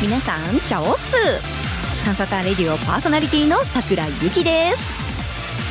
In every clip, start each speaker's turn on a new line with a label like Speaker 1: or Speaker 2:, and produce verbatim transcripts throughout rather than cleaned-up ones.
Speaker 1: 皆さんチャオス。サンサタレディオパーソナリティの桜井由紀です。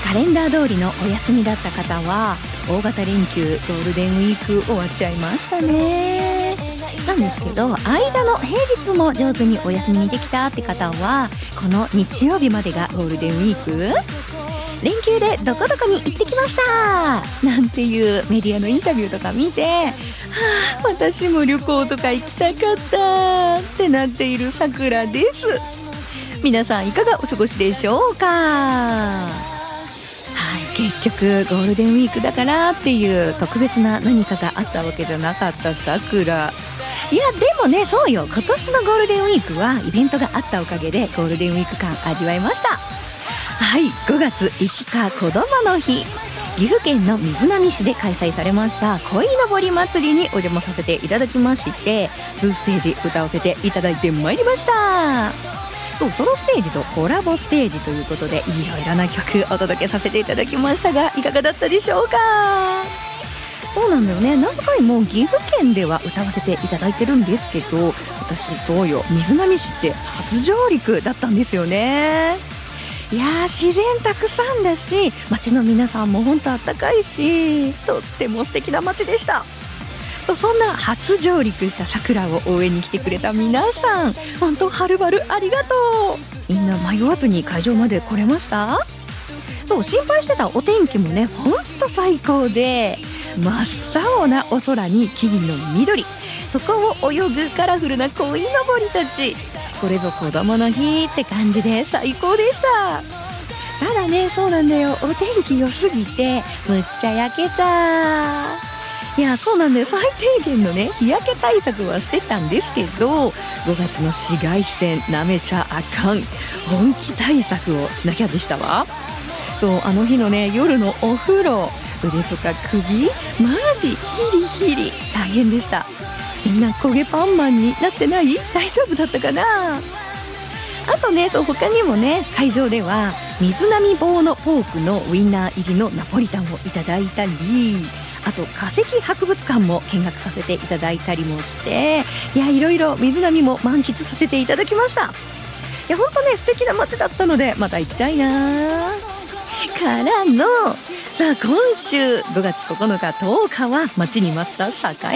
Speaker 1: カレンダー通りのお休みだった方は大型連休ゴールデンウィーク終わっちゃいましたね。なんですけど、間の平日も上手にお休みにできたって方はこの日曜日までがゴールデンウィーク、連休でどこどこに行ってきましたなんていうメディアのインタビューとか見て、はあ、私も旅行とか行きたかったってなっている桜です。皆さんいかがお過ごしでしょうか。はい、結局ゴールデンウィークだからっていう特別な何かがあったわけじゃなかった桜。いやでもね、そうよ、今年のゴールデンウィークはイベントがあったおかげでゴールデンウィーク感味わいました。はい、ごがついつか子どもの日、岐阜県の瑞浪市で開催されました鯉のぼり祭りにお邪魔させていただきまして、にステージ歌わせていただいてまいりました。そう、ソロステージとコラボステージということでいろいろな曲お届けさせていただきましたが、いかがだったでしょうか。そうなんだよね、何回も岐阜県では歌わせていただいてるんですけど、私そうよ、瑞浪市って初上陸だったんですよね。いやー、自然たくさんだし、街の皆さんも本当あったかいし、とっても素敵な街でした。とそんな初上陸した桜を応援に来てくれた皆さん、本当はるばるありがとう。みんな迷わずに会場まで来れました。そう、心配してたお天気もね、本当最高で、真っ青なお空に木々の緑、そこを泳ぐカラフルな鯉のぼりたち、これぞ子供の日って感じで最高でした。ただね、そうなんだよ、お天気良すぎてむっちゃ焼けた。いや、そうなんだよ、最低限のね日焼け対策はしてたんですけど、ごがつの紫外線なめちゃあかん、本気対策をしなきゃでしたわ。そう、あの日のね夜のお風呂、腕とか首マジヒリヒリ大変でした。みんな焦げパンマンになってない？大丈夫だったかな。あとね、そう他にもね、会場では水波棒のポークのウインナー入りのナポリタンをいただいたり、あと化石博物館も見学させていただいたりもして、いや、いろいろ水波も満喫させていただきました。いや、ほんとね素敵な街だったのでまた行きたいな。からのさあ、今週ごがつここのかとおかは待ちに待った栄